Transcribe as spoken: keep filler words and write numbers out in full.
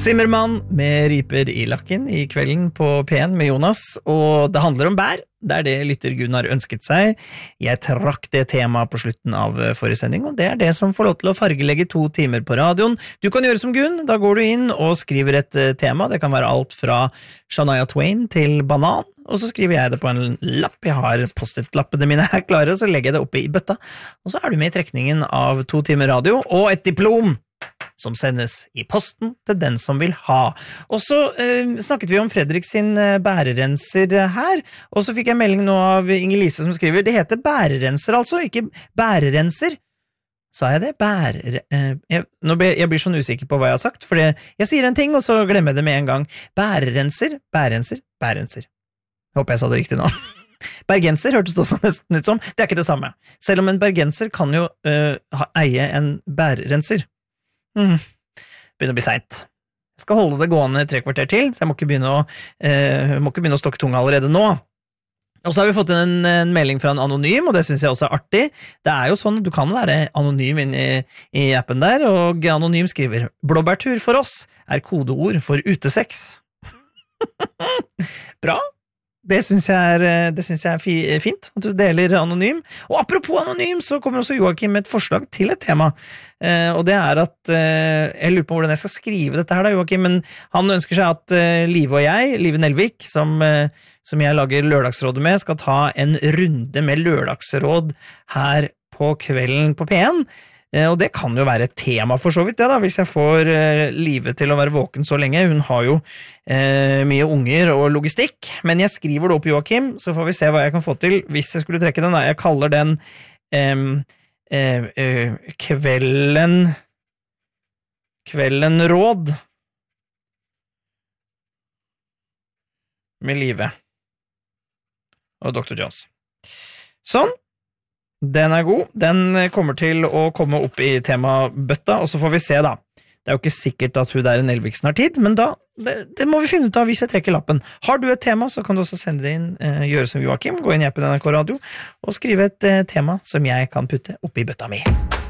Zimmermann med riper i lakken i kvelden på P en med Jonas, og det handler om bær. Det er det lytter Gunnar ønsket seg. Jeg trakk det temaet på slutten av forrige sending, og det er det som får lov til å fargelegge to timer på radioen. Du kan gjøre som Gunn, da går du inn og skriver et tema. Det kan være alt fra Shania Twain til banan, og så skriver jeg det på en lapp. Jeg har post-it-lappene mine her klare, så legger jeg det oppe i bøtta, og så er du med i trekningen av to timer radio og et diplom som sendes i posten til den som vil ha. Og så eh, snakket vi om Fredrik sin eh, bærerenser her, og så fikk jeg melding nå av Inger-Lise som skriver, det heter bærerenser altså, ikke bærerenser. Sa jeg det? Bære... Eh, jeg, nå ble, jeg blir sånn usikker på hva jeg har sagt, for jeg sier en ting, og så glemmer jeg det med en gang. Bærerenser, bærerenser, bærerenser. Håper jeg sa det riktig nå. Bergenser hørtes det også nesten ut som, det er ikke det samme. Selv om en bergenser kan jo eh, ha, eie en bærerenser. Mm. Begynner å bli sent. Jeg skal holde det gående tre kvarter til, så jeg må ikke begynne å, eh, må ikke begynne å stokke tunga allerede nå. Og så har vi fått en, en melding fra en anonym, og det synes jeg også er artig. Det er jo sånn at du kan være anonym inne i, i appen der, og anonym skriver, blåbærtur for oss er kodeord for utesex. Bra. Det synes jeg er, det synes jeg er fint, at du deler anonym. Og apropos anonym, så kommer også Joakim med et forslag til et tema. Eh, og det er at, eh, jeg lurer på hvordan jeg skal skrive dette her da, Joakim, men han ønsker seg at eh, Live og jeg, Live Nelvik, som, eh, som jeg lager lørdagsrådet med, skal ta en runde med lørdagsråd her på kvelden på P en. Og det kan jo være et tema for så vidt det da, hvis jeg får uh, Live til å være våken så lenge. Hun har jo uh, mye unger og logistikk, men jeg skriver det opp Joakim, så får vi se hva jeg kan få til hvis jeg skulle trekke den. Da. Jeg kaller den um, uh, uh, Kvelden Kvelden råd med Live og doktor Jones. Sånn. Den er god, den kommer til å komme opp i temabøtta, og så får vi se da. Det er jo ikke sikkert at hun der Nelviksen har tid, men da, det, det må vi finne ut av hvis jeg trekker lappen. Har du et tema, så kan du også sende det inn, eh, gjøre som Joakim, gå inn i appen N R K Radio, og skrive et eh, tema som jeg kan putte opp i bøtta mi.